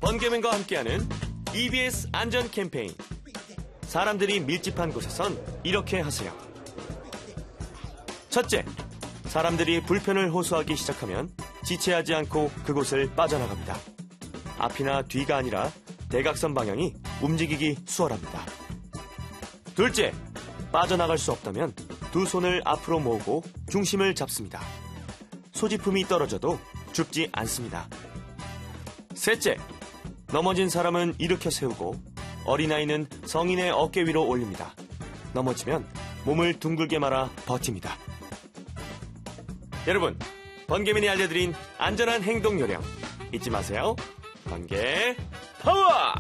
번개맨과 함께하는 EBS 안전 캠페인. 사람들이 밀집한 곳에선 이렇게 하세요. 첫째, 사람들이 불편을 호소하기 시작하면 지체하지 않고 그곳을 빠져나갑니다. 앞이나 뒤가 아니라 대각선 방향이 움직이기 수월합니다. 둘째, 빠져나갈 수 없다면 두 손을 앞으로 모으고 중심을 잡습니다. 소지품이 떨어져도 죽지 않습니다. 셋째, 넘어진 사람은 일으켜 세우고 어린아이는 성인의 어깨 위로 올립니다. 넘어지면 몸을 둥글게 말아 버팁니다. 여러분, 번개맨이 알려드린 안전한 행동 요령 잊지 마세요. 번개 파워!